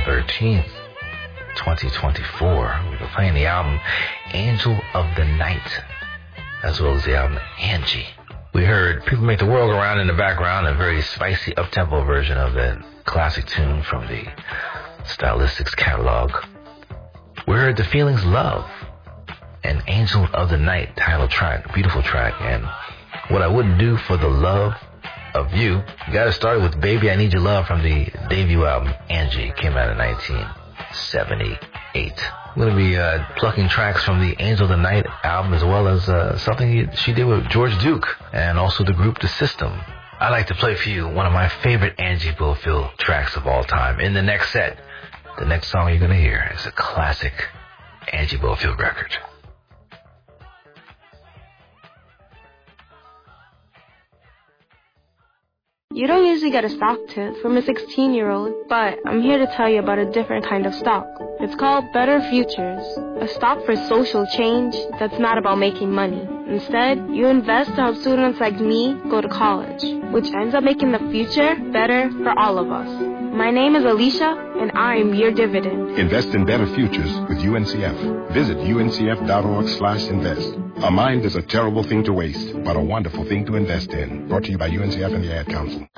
13th, 2024. We've been playing the album Angel of the Night, as well as the album Angie. We heard People Make the World Go Round in the background, a very spicy up-tempo version of that classic tune from the Stylistics catalog. We heard The Feelings Love, an Angel of the Night title track, beautiful track. And What I Wouldn't Do for the Love of You, got to start with Baby I Need Your Love from the debut album Angie, came out in 1978. I'm going to be plucking tracks from the Angel of the Night album, as well as something she did with George Duke and also the group The System. I'd like to play for you one of my favorite Angie Bofill tracks of all time. In the next set, the next song you're going to hear is a classic Angie Bofill record. You don't usually get a stock tip from a 16-year-old, but I'm here to tell you about a different kind of stock. It's called Better Futures, a stock for social change that's not about making money. Instead, you invest to help students like me go to college, which ends up making the future better for all of us. My name is Alicia, and I'm your dividend. Invest in better futures with UNCF. Visit uncf.org/invest. A mind is a terrible thing to waste, but a wonderful thing to invest in. Brought to you by UNCF and the Ad Council.